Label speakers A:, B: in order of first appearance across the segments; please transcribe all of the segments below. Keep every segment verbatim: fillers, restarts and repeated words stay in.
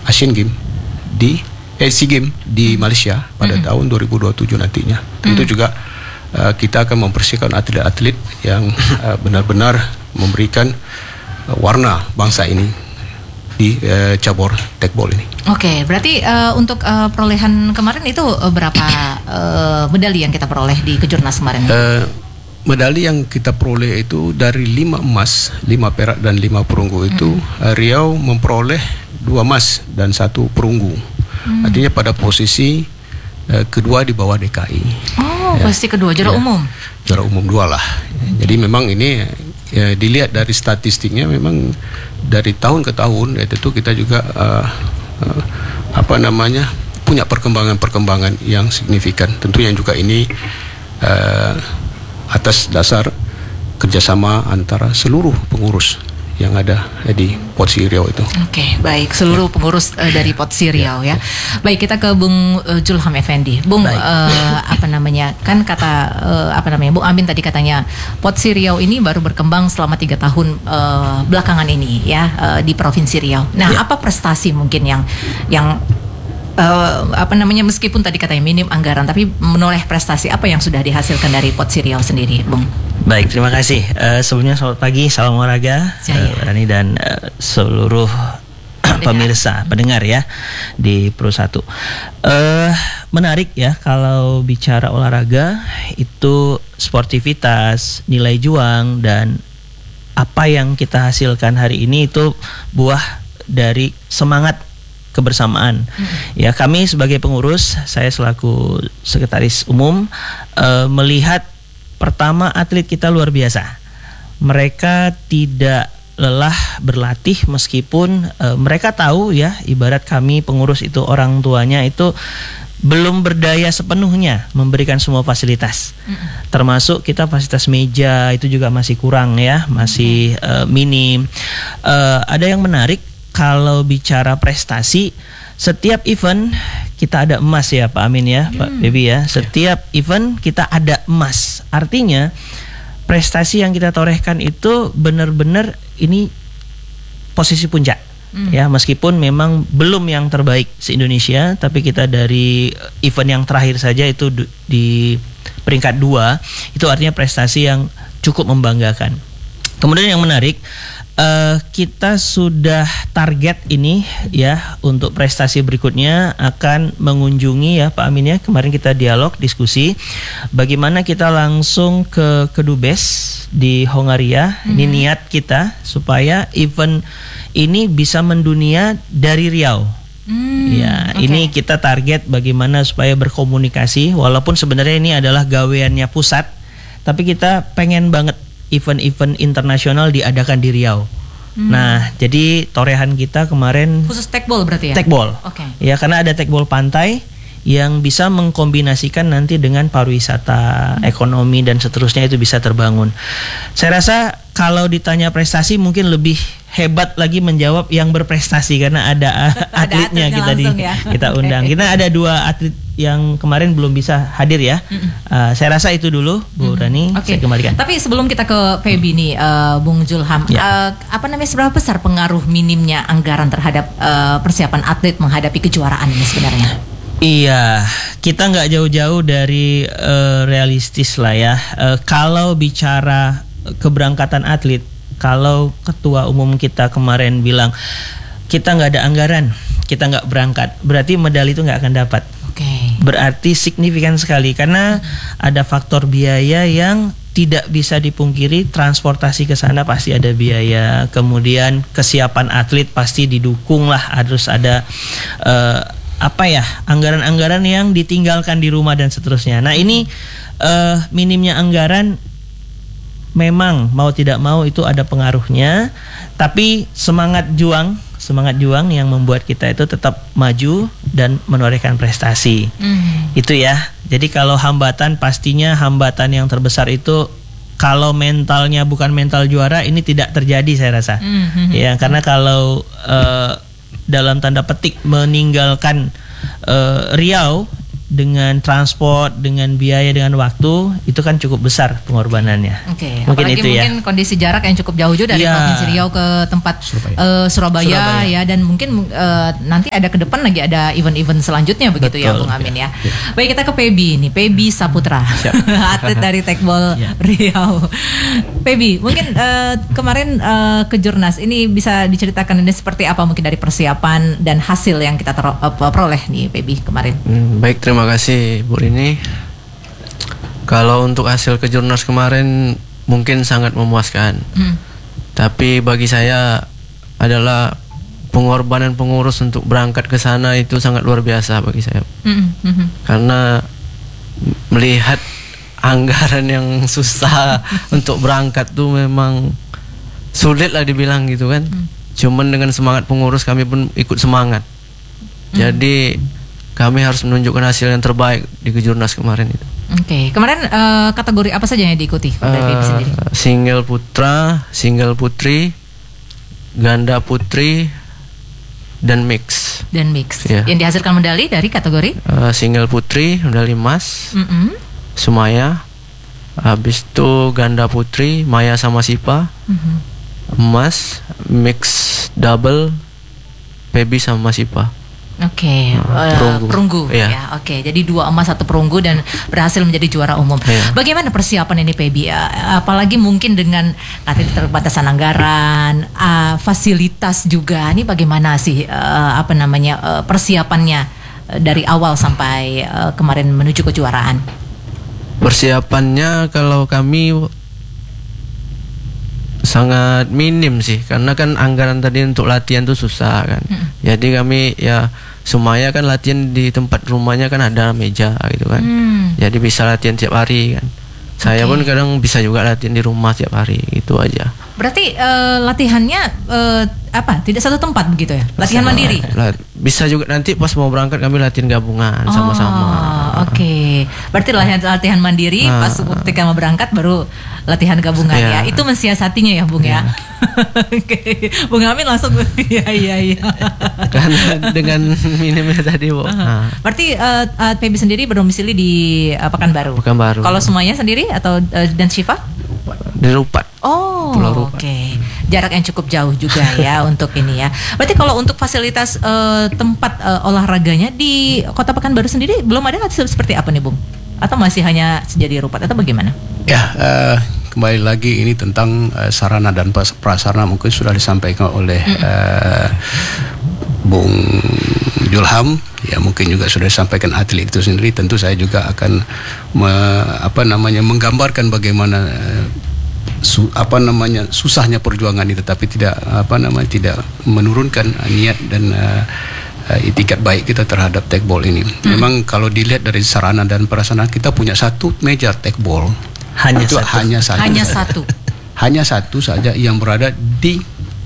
A: Asian Games di eh, SEA Games di Malaysia pada mm-hmm. tahun dua ribu dua puluh tujuh nantinya. Tentu mm-hmm. juga uh, kita akan mempersiapkan atlet-atlet yang uh, benar-benar memberikan uh, warna bangsa ini di uh, cabur tekbol ini.
B: Oke, okay, berarti uh, untuk uh, perolehan kemarin itu uh, berapa uh, medali yang kita peroleh di Kejurnas kemarin?
A: Uh, medali yang kita peroleh itu dari lima emas, lima perak dan lima perunggu itu mm-hmm. uh, Riau memperoleh dua emas dan satu perunggu. Mm. Artinya pada posisi uh, kedua di bawah D K I.
B: Oh, ya. Posisi kedua juara ya, umum.
A: Juara umum dua lah. Mm. Jadi memang ini ya, dilihat dari statistiknya memang dari tahun ke tahun ya tentu kita juga uh, uh, apa namanya punya perkembangan-perkembangan yang signifikan. Tentunya juga ini uh, atas dasar kerjasama antara seluruh pengurus yang ada eh, di Potsi Riau itu.
B: Oke, okay, baik, seluruh ya. pengurus uh, dari Potsi Riau ya. ya. Baik, kita ke Bung uh, Julham Effendi. Bung uh, apa namanya? Kan kata uh, apa namanya? Bung Amin tadi katanya Potsi Riau ini baru berkembang selama tiga tahun uh, belakangan ini ya uh, di Provinsi Riau. Nah, ya. apa prestasi mungkin yang yang Uh, apa namanya meskipun tadi katanya minim anggaran tapi menoleh prestasi apa yang sudah dihasilkan dari Potsi Riau sendiri, Bung?
C: Baik, terima kasih. Uh, sebelumnya selamat pagi, salam olahraga, uh, Rani dan uh, seluruh pemirsa, pendengar ya di Pro satu. Uh, menarik ya kalau bicara olahraga itu sportivitas, nilai juang dan apa yang kita hasilkan hari ini itu buah dari semangat kebersamaan. Hmm. Ya, kami sebagai pengurus, saya selaku sekretaris umum uh, melihat pertama atlet kita luar biasa. Mereka tidak lelah berlatih meskipun uh, mereka tahu ya, ibarat kami pengurus itu orang tuanya itu belum berdaya sepenuhnya memberikan semua fasilitas. Mm. Termasuk kita fasilitas meja itu juga masih kurang ya, masih uh, minim. Uh, ada yang menarik kalau bicara prestasi, setiap event kita ada emas ya Pak Amin ya, hmm. Pak Baby ya. Setiap event kita ada emas. Artinya prestasi yang kita torehkan itu benar-benar ini posisi puncak. Hmm. Ya, meskipun memang belum yang terbaik se-Indonesia, tapi kita dari event yang terakhir saja itu di peringkat dua, itu artinya prestasi yang cukup membanggakan. Kemudian yang menarik, Uh, kita sudah target ini ya untuk prestasi berikutnya akan mengunjungi ya Pak Amin ya, kemarin kita dialog diskusi bagaimana kita langsung ke Kedubes di Hongaria. Mm-hmm. Ini niat kita supaya event ini bisa mendunia dari Riau. Mm, ya, okay. Ini kita target bagaimana supaya berkomunikasi walaupun sebenarnya ini adalah gaweannya pusat, tapi kita pengen banget event-event internasional diadakan di Riau. Hmm. Nah, jadi torehan kita kemarin
B: khusus tekbol berarti ya?
C: Tekbol.
B: Oke. Okay.
C: Ya, karena ada tekbol pantai yang bisa mengkombinasikan nanti dengan pariwisata, hmm. ekonomi dan seterusnya itu bisa terbangun. Saya rasa kalau ditanya prestasi mungkin lebih hebat lagi menjawab yang berprestasi karena ada, ada atletnya kita di ya? kita undang. Okay. Kita ada dua atlet yang kemarin belum bisa hadir ya. Uh, saya rasa itu dulu Bu mm-hmm. Rani. Okay. Saya kembalikan.
B: Tapi sebelum kita ke P B nih, uh, Bung Julham, ya. uh, apa namanya seberapa besar pengaruh minimnya anggaran terhadap uh, persiapan atlet menghadapi kejuaraan ini sebenarnya?
C: Iya, kita nggak jauh-jauh dari uh, realistis lah ya. Uh, kalau bicara keberangkatan atlet, kalau ketua umum kita kemarin bilang kita nggak ada anggaran, kita nggak berangkat, berarti medali itu nggak akan dapat.
B: Okay.
C: Berarti signifikan sekali karena ada faktor biaya yang tidak bisa dipungkiri. Transportasi ke sana pasti ada biaya, kemudian kesiapan atlet pasti didukung lah, harus ada uh, apa ya anggaran-anggaran yang ditinggalkan di rumah dan seterusnya. Nah ini uh, minimnya anggaran memang mau tidak mau itu ada pengaruhnya, tapi semangat juang semangat juang yang membuat kita itu tetap maju dan menorehkan prestasi. Mm. Itu ya. Jadi kalau hambatan, pastinya hambatan yang terbesar itu kalau mentalnya bukan mental juara ini tidak terjadi saya rasa. Mm-hmm. Ya, karena kalau uh, dalam tanda petik meninggalkan uh, Riau dengan transport, dengan biaya, dengan waktu, itu kan cukup besar pengorbanannya.
B: Oke,
C: Mungkin
B: apalagi
C: itu ya.
B: mungkin kondisi jarak yang cukup jauh juga dari
C: Iya.
B: Provinsi Riau ke tempat
A: Surabaya.
B: eh, Surabaya,
C: Surabaya.
B: ya, dan mungkin eh, nanti ada ke depan lagi ada event-event selanjutnya begitu ya,
C: Betul.
B: Bung Amin ya. Baik, kita ke Pebi nih, Pebi Saputra, atlet dari Tekbol
C: Ya.
B: Riau. Pebi, mungkin eh, kemarin eh, ke Jurnas ini bisa diceritakan ini seperti apa mungkin dari persiapan dan hasil yang kita ter- eh, peroleh nih Pebi kemarin.
D: Hmm, baik, terima kasih Bu Rini. Kalau untuk hasil kejurnas kemarin mungkin sangat memuaskan.
B: Hmm.
D: Tapi bagi saya adalah pengorbanan pengurus untuk berangkat ke sana itu sangat luar biasa bagi saya.
B: Hmm, hmm, hmm.
D: Karena melihat anggaran yang susah untuk berangkat tuh memang sulit lah dibilang gitu kan.
B: Hmm.
D: Cuman dengan semangat pengurus kami pun ikut semangat. Jadi kami harus menunjukkan hasil yang terbaik di kejurnas kemarin itu.
B: Oke, kemarin eh, kategori apa saja yang diikuti kalau dari Pebi sendiri?
D: Eh, single putra, single putri, ganda putri, dan mix.
B: Dan mix.
D: Iya.
B: Yang dihasilkan medali dari kategori?
D: Eh, single putri medali emas,
B: Mm-mm.
D: Sumaya. Habis itu ganda putri Maya sama Sipa,
B: Mhm.
D: emas, mix double Pebi sama Sipa.
B: Oke,
D: Nah,
B: eh,
D: perunggu.
B: perunggu,
D: Iya.
B: ya. Oke, jadi dua emas satu perunggu dan berhasil menjadi juara umum.
D: Iya.
B: Bagaimana persiapan ini, Pebi? Eh, Apalagi mungkin dengan katanya keterbatasan anggaran, ah, fasilitas juga. Ini bagaimana sih eh, apa namanya eh, persiapannya eh, dari awal sampai eh, kemarin menuju kejuaraan?
D: Persiapannya kalau kami sangat minim sih, karena kan anggaran tadi untuk latihan tuh susah kan.
B: Mm.
D: Jadi kami ya Sumaya kan latihan di tempat rumahnya kan ada meja gitu kan.
B: Hmm.
D: Jadi bisa latihan tiap hari kan. Saya
B: Oke.
D: pun kadang bisa juga latihan di rumah tiap hari, itu aja.
B: Berarti eh, latihannya eh, apa? Tidak satu tempat begitu ya? Latihan mandiri?
D: Lah, bisa juga nanti pas mau berangkat kami latihan gabungan sama-sama.
B: Oh, oke. Berarti latihan latihan mandiri
D: Nah.
B: pas ketika mau berangkat baru latihan gabungan ya.
D: Iya.
B: Itu mensiasatinya ya, Bung ya. Oke. Bung Amin langsung iya iya iya.
D: Karena dengan minimnya tadi, Bu. Nah,
B: Berarti eh, eh, Pebi sendiri berdomisili di eh, Pekanbaru.
D: Pekanbaru.
B: Kalau semuanya sendiri atau eh, dan Syifa?
D: di Rupat.
B: Oh,
D: Pulau
B: oke.
D: Rupat.
B: Jarak yang cukup jauh juga ya untuk ini ya. Berarti kalau untuk fasilitas eh, tempat eh, olahraganya di Kota Pekanbaru sendiri belum ada hasil seperti apa nih, Bung? Atau masih hanya sejadi Rupat atau bagaimana?
A: Ya, eh, kembali lagi ini tentang eh, sarana dan pas- prasarana mungkin sudah disampaikan oleh eh, Bung Julham. Ya, mungkin juga sudah disampaikan atlet itu sendiri. Tentu saya juga akan me- apa namanya menggambarkan bagaimana eh, su, apa namanya susahnya perjuangan ini, tetapi tidak apa namanya tidak menurunkan niat dan eh, uh, itikat baik kita terhadap tekbol ini. Hmm. Memang kalau dilihat dari sarana dan prasarana kita punya satu meja tekbol.
C: Hanya
A: itu
C: satu.
A: hanya satu.
B: Hanya
A: saja.
B: satu.
A: Hanya satu saja yang berada di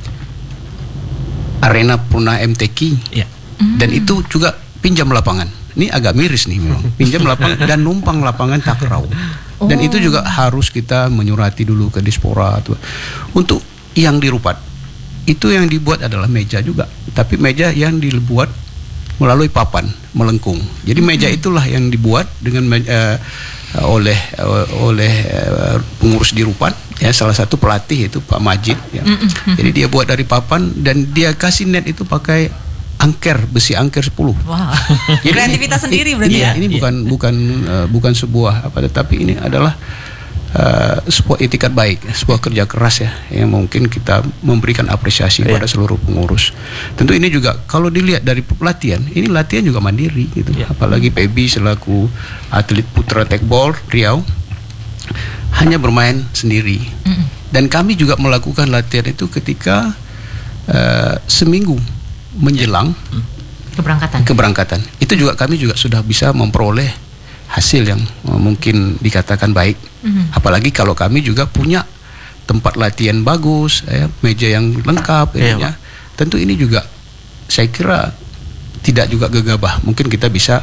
A: arena Purna M T Q.
C: Ya.
A: Dan itu juga pinjam lapangan. Ini agak miris nih memang. Pinjam lapangan dan numpang lapangan takraw. Dan
B: Oh.
A: itu juga harus kita menyurati dulu ke Dispora tuh. Untuk yang di Rupat itu yang dibuat adalah meja juga, tapi meja yang dibuat melalui papan melengkung. Jadi meja itulah yang dibuat dengan uh, oleh uh, oleh uh, pengurus di Rupat ya, salah satu pelatih itu Pak Majid ya. Jadi dia buat dari papan dan dia kasih net itu pakai angker, besi angker sepuluh.
B: Wah,
A: Jadi
B: kreativitas
A: ini-
B: sendiri berarti
A: iya,
B: ya.
A: ini bukan bukan uh, bukan sebuah apa, tetapi ini adalah uh, sebuah itikat baik, sebuah kerja keras ya, yang mungkin kita memberikan apresiasi
D: Iya.
A: pada seluruh pengurus. Tentu ini juga kalau dilihat dari latihan, ini latihan juga mandiri gitu.
C: Iya.
A: Apalagi Pebi selaku atlet putra tekbol Riau hanya bermain sendiri.
B: Mm-mm.
A: Dan kami juga melakukan latihan itu ketika uh, seminggu menjelang
B: Keberangkatan.
A: keberangkatan. Itu juga kami juga sudah bisa memperoleh hasil yang uh, mungkin dikatakan baik.
B: Mhm.
A: Apalagi kalau kami juga punya tempat latihan bagus, ya, meja yang lengkap,
D: Iya,
A: ya. Tentu ini juga saya kira tidak juga gegabah. Mungkin kita bisa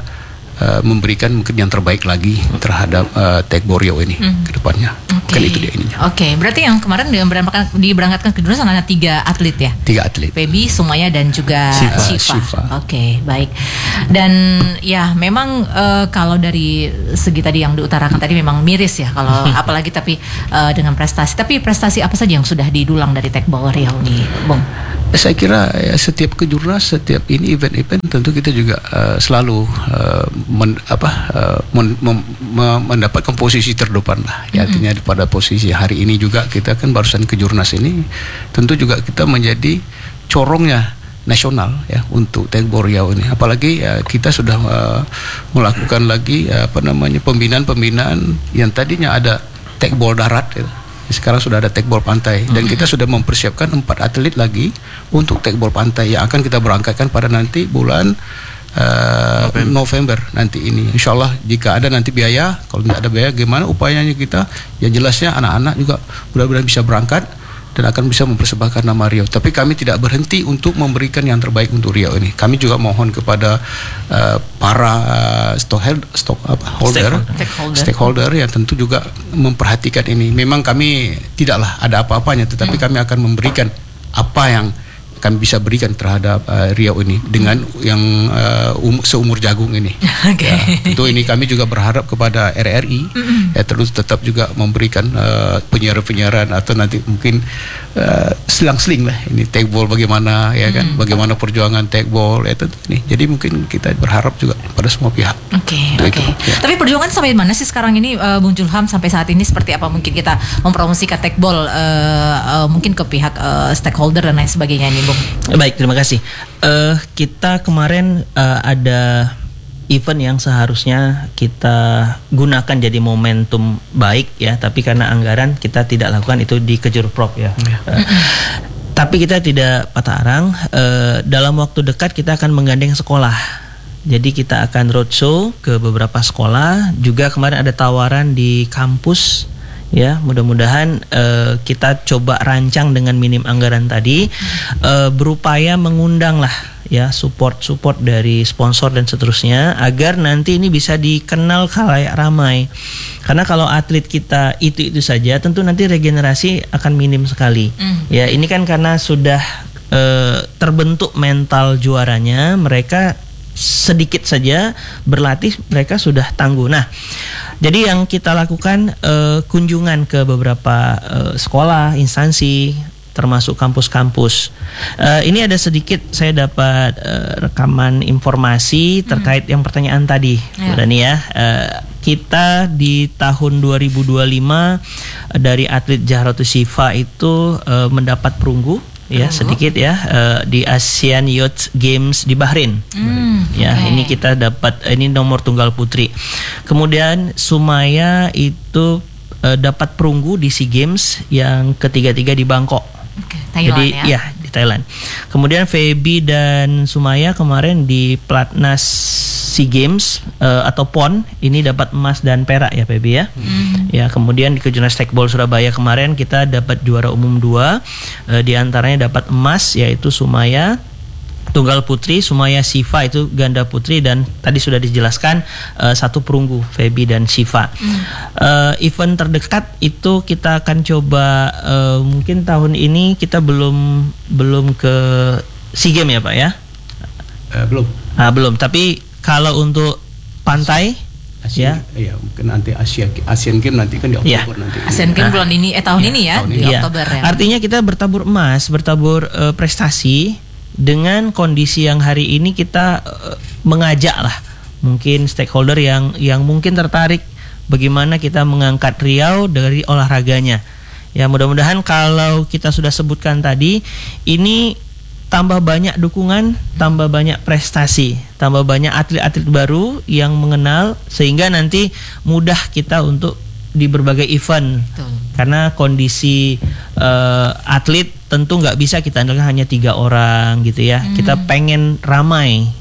A: uh, memberikan mungkin yang terbaik lagi terhadap uh, Tekbol Riau ini hmm. ke depannya.
B: Okay.
A: Kan itu dia ininya.
B: Oke, okay. Berarti yang kemarin diberangkatkan, diberangkatkan ke Jurnas hanya tiga atlet ya?
A: Tiga atlet.
B: Feby, Sumaya dan juga
A: Syifa.
B: Syifa. Oke, okay, baik. Dan ya memang uh, kalau dari segi tadi yang diutarakan tadi memang miris ya kalau apalagi tapi uh, dengan prestasi. Tapi prestasi apa saja yang sudah didulang dari Tekbol Riau nih, Bung?
A: Saya kira ya, setiap kejurnas, setiap ini event-event tentu kita juga uh, selalu uh, men, apa, uh, men, mem, mem, mendapatkan posisi terdepan lah. Ya, mm-hmm. Artinya pada posisi hari ini juga kita kan barusan kejurnas ini tentu juga kita menjadi corongnya nasional ya untuk Tekbol Riau ini. Apalagi ya, kita sudah uh, melakukan lagi uh, apa namanya pembinaan-pembinaan yang tadinya ada Tekbol darat. Ya. Sekarang sudah ada Tekbol pantai dan kita sudah mempersiapkan empat atlet lagi untuk Tekbol pantai yang akan kita berangkatkan pada nanti bulan uh, November. November nanti ini. Insya Allah jika ada nanti biaya, kalau tidak ada biaya gimana upayanya kita? Ya jelasnya anak-anak juga mudah-mudahan bisa berangkat dan akan bisa mempersembahkan nama Riau. Tapi kami tidak berhenti untuk memberikan yang terbaik untuk Riau ini. Kami juga mohon kepada uh, para uh, stockholder, stock, apa, holder,
B: stakeholder.
A: stakeholder yang tentu juga memperhatikan ini. Memang kami tidaklah ada apa-apanya, tetapi hmm. kami akan memberikan apa yang kami bisa berikan terhadap uh, Riau ini dengan yang uh, um, seumur jagung ini.
B: Okay.
A: Ya, tentu ini kami juga berharap kepada R R I mm-hmm. ya terus tetap juga memberikan uh, penyiaran-penyiaran atau nanti mungkin uh, selang-seling lah ini Tekbol bagaimana ya kan, mm. bagaimana perjuangan Tekbol ya tentu ini. Jadi mungkin kita berharap juga pada semua pihak.
B: Oke, okay, oke. Okay. Ya. Tapi perjuangan sampai mana sih sekarang ini uh, Bung Julham sampai saat ini seperti apa mungkin kita mempromosikan Tekbol uh, uh, mungkin ke pihak uh, stakeholder dan lain sebagainya ini, Bung?
C: Baik, terima kasih. Uh, kita kemarin uh, ada event yang seharusnya kita gunakan jadi momentum baik ya, tapi karena anggaran kita tidak lakukan itu di Kejurprov ya. ya. Uh, tapi kita tidak patah arang. Uh, dalam waktu dekat kita akan menggandeng sekolah. Jadi kita akan roadshow ke beberapa sekolah. Juga kemarin ada tawaran di kampus. Ya, mudah-mudahan uh, kita coba rancang dengan minim anggaran tadi, uh, berupaya mengundang lah ya support-support dari sponsor dan seterusnya agar nanti ini bisa dikenal khalayak ramai. Karena kalau atlet kita itu-itu saja, tentu nanti regenerasi akan minim sekali. Mm. Ya, ini kan karena sudah uh, terbentuk mental juaranya, mereka sedikit saja berlatih mereka sudah tangguh. Nah, jadi yang kita lakukan uh, kunjungan ke beberapa uh, sekolah, instansi, termasuk kampus-kampus. Uh, ini ada sedikit saya dapat uh, rekaman informasi terkait hmm. yang pertanyaan tadi, ya. Dani ya. Uh, kita di tahun dua ribu dua puluh lima uh, dari atlet Jahratu Syifa itu uh, mendapat perunggu. Ya, sedikit ya uh, di Asian Youth Games di Bahrain. Mm, ya, okay. Ini kita dapat ini nomor tunggal putri. Kemudian Sumaya itu uh, dapat perunggu di SEA Games yang ketiga-tiga di Bangkok. Okay, Thailand. Jadi ya, ya di Thailand. Kemudian Feby dan Sumaya kemarin di Platnas SEA Games uh, atau P O N ini dapat emas dan perak ya Feby ya. Mm. Ya, kemudian di Kejurnas Tekbol Surabaya kemarin kita dapat juara umum dua, uh, di antaranya dapat emas yaitu Sumaya tunggal putri, Sumaya Syifa itu ganda putri, dan tadi sudah dijelaskan uh, satu perunggu Feby dan Syifa. Mm. Uh, event terdekat itu kita akan coba uh, mungkin tahun ini kita belum belum ke SEA Games ya Pak ya?
A: Uh, belum.
C: Ah, belum, tapi kalau untuk pantai
A: Asia, ya, ya mungkin nanti Asia Asian Games nanti kan di Oktober ya. Nanti.
B: Asian Games bulan ini eh tahun ya, ini ya tahun di
C: ini.
B: Oktober ya.
C: Artinya kita bertabur emas, bertabur uh, prestasi dengan kondisi yang hari ini kita uh, mengajak lah mungkin stakeholder yang yang mungkin tertarik bagaimana kita mengangkat Riau dari olahraganya. Ya, mudah-mudahan kalau kita sudah sebutkan tadi ini tambah banyak dukungan, tambah banyak prestasi, tambah banyak atlet-atlet baru yang mengenal sehingga nanti mudah kita untuk di berbagai event. Betul. Karena kondisi uh, atlet tentu nggak bisa kita andalkan hanya tiga orang gitu ya. Hmm. Kita pengen ramai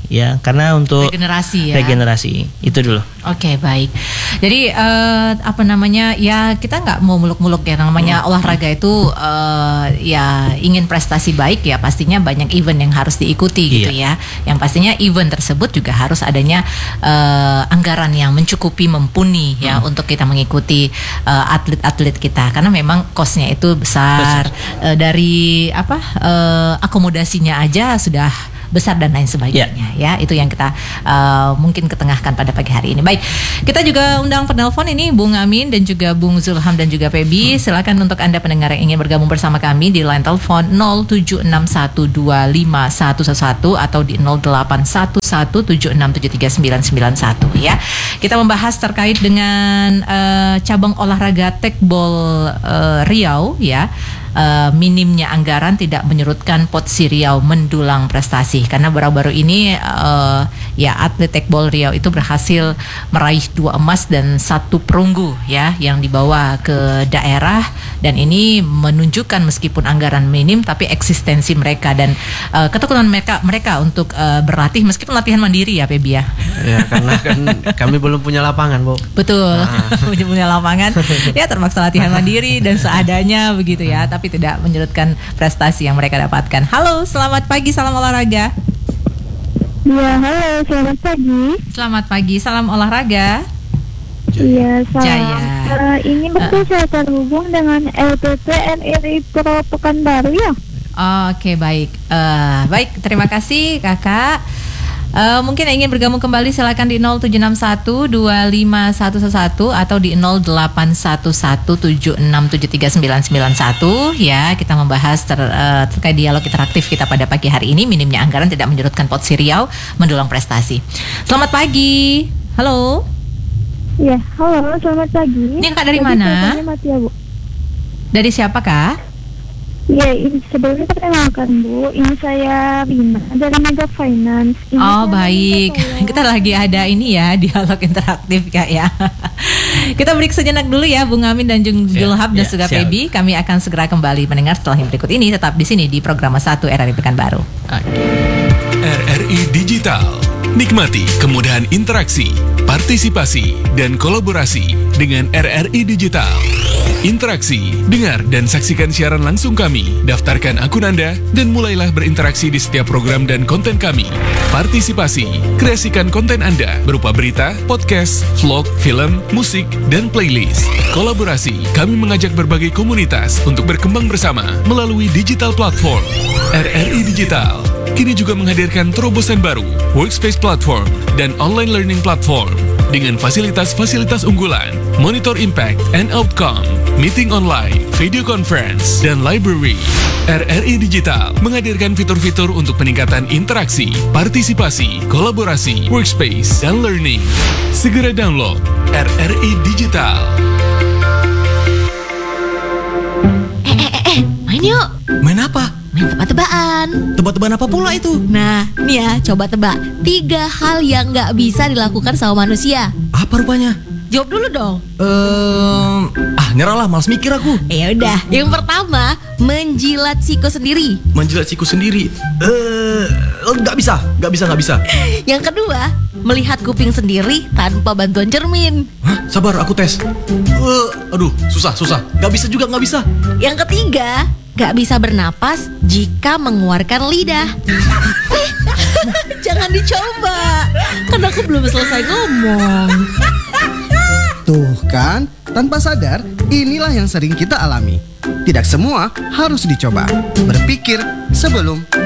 C: ya, karena untuk
B: regenerasi ya.
C: Regenerasi itu dulu.
B: Oke, baik. Jadi uh, apa namanya ya kita nggak mau muluk-muluk ya, namanya hmm. olahraga itu uh, ya ingin prestasi baik ya pastinya banyak event yang harus diikuti gitu
C: iya.
B: ya. Yang pastinya event tersebut juga harus adanya uh, anggaran yang mencukupi mumpuni ya hmm. untuk kita mengikuti uh, atlet-atlet kita, karena memang cost-nya itu besar, besar. Uh, dari apa uh, akomodasinya aja sudah besar dan lain sebagainya yeah. ya. Itu yang kita uh, mungkin ketengahkan pada pagi hari ini. Baik, kita juga undang penelpon ini Bung Amin dan juga Bung Zulham dan juga Pebi. Hmm. Silakan untuk Anda pendengar yang ingin bergabung bersama kami di line telepon nol tujuh enam satu dua lima satu satu atau di nol delapan satu satu tujuh enam tujuh tiga sembilan sembilan satu ya. Kita membahas terkait dengan uh, cabang olahraga tekbol uh, Riau ya. Uh, minimnya anggaran tidak menyurutkan Potsi Riau mendulang prestasi, karena baru-baru ini uh, ya atlet tekbol Riau itu berhasil meraih dua emas dan satu perunggu ya yang dibawa ke daerah, dan ini menunjukkan meskipun anggaran minim tapi eksistensi mereka dan uh, ketekunan mereka mereka untuk uh, berlatih meskipun latihan mandiri ya Pebi ya.
D: Ya karena kan kami belum punya lapangan, Bu.
B: Betul. Nah. Belum punya lapangan ya terpaksa latihan mandiri dan seadanya begitu ya, tapi tidak menyurutkan prestasi yang mereka dapatkan. Halo, selamat pagi, salam olahraga.
E: Iya, halo, selamat pagi.
B: Selamat pagi, salam olahraga.
E: Iya, salam.
B: Jaya.
E: Uh, ini betul uh. saya terhubung dengan L P P N R I Pro Pekanbaru ya.
B: Oh, Oke, okay, baik. Uh, baik, terima kasih Kakak. Uh, mungkin ingin bergabung kembali silakan di nol tujuh enam satu dua lima satu satu atau di nol delapan satu satu tujuh enam tujuh tiga sembilan sembilan satu ya. Kita membahas ter, uh, terkait dialog interaktif kita pada pagi hari ini, minimnya anggaran tidak menyurutkan Potsi Riau mendulang prestasi. Selamat pagi. Halo.
E: Iya, halo, selamat pagi.
B: Ini Kak dari Jadi, mana?
E: Matia, Bu.
B: Dari siapa Kak?
E: Ya, ini sebelumnya perkenalkan Bu, ini saya Rina dari Mega Finance. Ini
B: oh baik, kita lagi ada ini ya dialog interaktif Kak ya. Kita break sejenak dulu ya Bung Amin dan Jung Julhab dan juga Pebi. Kami akan segera kembali mendengar setelah yang berikut ini, tetap di sini di program satu R R I Pekanbaru.
F: R R I Digital. Nikmati kemudahan interaksi, partisipasi, dan kolaborasi dengan R R I Digital. Interaksi, dengar dan saksikan siaran langsung kami, daftarkan akun Anda, dan mulailah berinteraksi di setiap program dan konten kami. Partisipasi, kreasikan konten Anda berupa berita, podcast, vlog, film, musik, dan playlist. Kolaborasi, kami mengajak berbagai komunitas untuk berkembang bersama melalui digital platform. R R I Digital kini juga menghadirkan terobosan baru, workspace platform, dan online learning platform. Dengan fasilitas-fasilitas unggulan, monitor impact and outcome, meeting online, video conference, dan library. R R I Digital menghadirkan fitur-fitur untuk peningkatan interaksi, partisipasi, kolaborasi, workspace, dan learning. Segera download R R I Digital.
G: Eh, eh, eh, eh, main yuk.
H: Main apa?
G: Main tebak-tebakan.
H: Tebak-tebakan apa pula itu?
G: Nah, nih ya, coba tebak tiga hal yang nggak bisa dilakukan sama manusia.
H: Apa rupanya?
G: Jawab dulu dong.
H: Um, ah, nyerah lah, malas mikir aku.
G: Ya udah, yang pertama, menjilat siku sendiri.
H: Menjilat siku sendiri? Eh, uh, nggak bisa, nggak bisa, nggak bisa.
G: Yang kedua, melihat kuping sendiri tanpa bantuan cermin.
H: Hah? Sabar, aku tes. Uh, aduh, susah, susah. Nggak bisa juga, nggak bisa.
G: Yang ketiga, gak bisa bernapas jika mengeluarkan lidah. Jangan dicoba, kan aku belum selesai ngomong.
I: Tuh kan, tanpa sadar, inilah yang sering kita alami. Tidak semua harus dicoba. Berpikir sebelum